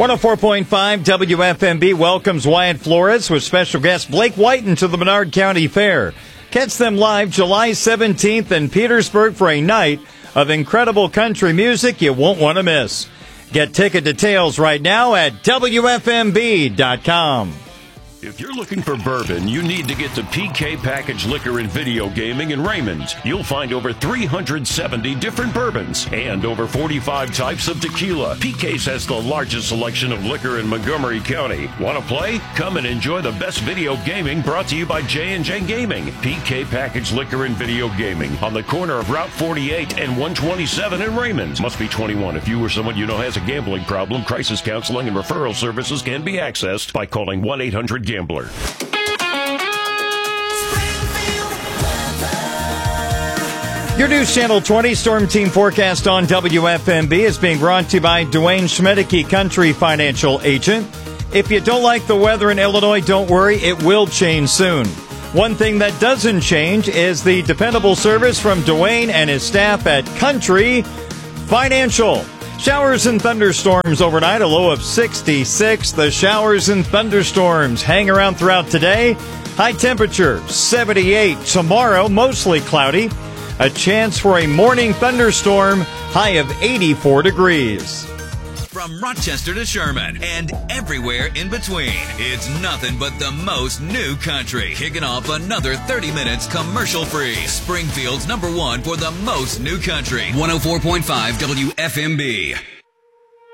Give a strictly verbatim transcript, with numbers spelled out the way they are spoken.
one oh four point five W F M B welcomes Wyatt Flores with special guest Blake Whiten to the Menard County Fair. Catch them live July seventeenth in Petersburg for a night of incredible country music you won't want to miss. Get ticket details right now at W F M B dot com. If you're looking for bourbon, you need to get to P K Package Liquor and Video Gaming in Raymond. You'll find over three hundred seventy different bourbons and over forty-five types of tequila. P K's has the largest selection of liquor in Montgomery County. Want to play? Come and enjoy the best video gaming brought to you by J and J Gaming. P K Package Liquor and Video Gaming on the corner of Route forty-eight and one twenty-seven in Raymond. Must be twenty-one. If you or someone you know has a gambling problem, crisis counseling and referral services can be accessed by calling one eight hundred Gambler. Your News Channel twenty Storm Team forecast on W F M B is being brought to you by Dwayne Schmedeke, Country Financial Agent. If you don't like the weather in Illinois, don't worry, it will change soon. One thing that doesn't change is the dependable service from Dwayne and his staff at Country Financial. Showers and thunderstorms overnight, a low of sixty-six. The showers and thunderstorms hang around throughout today. High temperature, seventy-eight. Tomorrow, mostly cloudy. A chance for a morning thunderstorm, high of eighty-four degrees. From Rochester to Sherman and everywhere in between, it's nothing but the most new country. Kicking off another thirty minutes commercial-free. Springfield's number one for the most new country. one oh four point five W F M B.